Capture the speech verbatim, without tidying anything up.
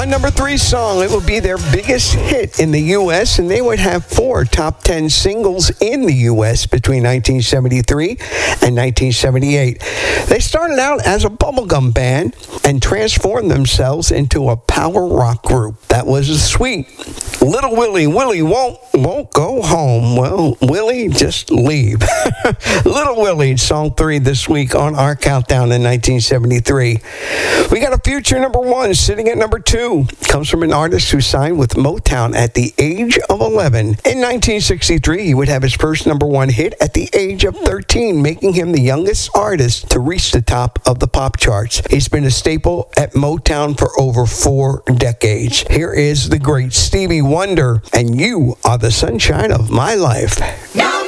number three song. It would be their biggest hit in the U S, and they would have four top ten singles in the U S between nineteen seventy-three and nineteen seventy-eight. They started out as a bubblegum band and transformed themselves into a power rock group. That was Sweet. Little Willie, Willie won't won't go home. Well, Willie, just leave. Little Willie, song three this week on our countdown in nineteen seventy-three. We got a future number one sitting at number two. Comes from an artist who signed with Motown at the age of eleven. In nineteen sixty-three, he would have his first number one hit at the age of thirteen, making him the youngest artist to reach the top of the pop charts. He's been a staple at Motown for over four decades. Here is the great Stevie Wonder, and You Are the Sunshine of My Life. No